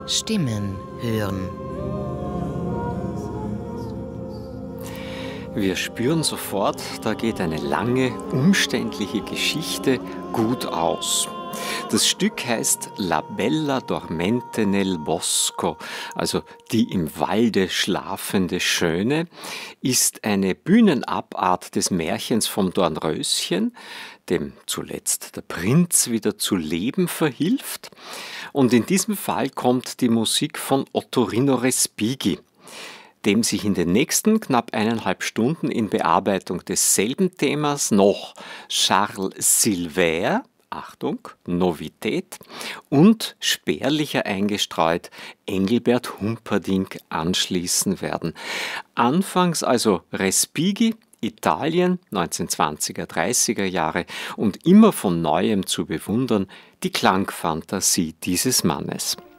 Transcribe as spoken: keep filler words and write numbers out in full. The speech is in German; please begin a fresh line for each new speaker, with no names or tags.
Stimmen hören.
Wir spüren sofort, da geht eine lange, umständliche Geschichte gut aus. Das Stück heißt La bella dormente nel bosco, also die im Walde schlafende Schöne, ist eine Bühnenabart des Märchens vom Dornröschen, dem zuletzt der Prinz wieder zu leben verhilft. Und in diesem Fall kommt die Musik von Ottorino Respighi, dem sich in den nächsten knapp eineinhalb Stunden in Bearbeitung desselben Themas noch Charles Silver, Achtung, Novität, und spärlicher eingestreut Engelbert Humperdinck anschließen werden. Anfangs also Respighi, Italien, neunzehnhundertzwanziger, dreißiger Jahre, und immer von Neuem zu bewundern die Klangfantasie dieses Mannes.